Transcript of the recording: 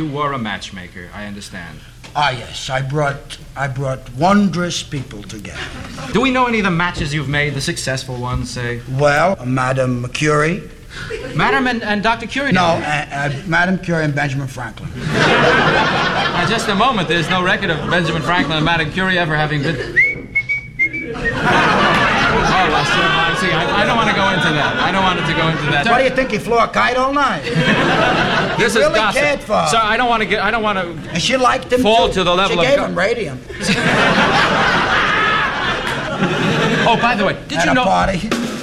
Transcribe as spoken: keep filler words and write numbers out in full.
you were a matchmaker, I understand. Ah, yes, I brought I brought wondrous people together. Do we know any of the matches you've made, the successful ones, say? Well, Madame Curie. Madam and, and Doctor Curie? No, uh, uh, Madame Curie and Benjamin Franklin. Now, just a moment, there's no record of Benjamin Franklin and Madame Curie ever having been... Oh, well, sir, I see. I, I don't want to go into that. I don't want it to go into that. What do you think? He flew a kite all night. This he is really gossip. cared for her. Sir, I don't want to get. I don't want to. And she liked him fall too. to the level she of. gave go- him radium. Oh, by the way, did At you a know? party.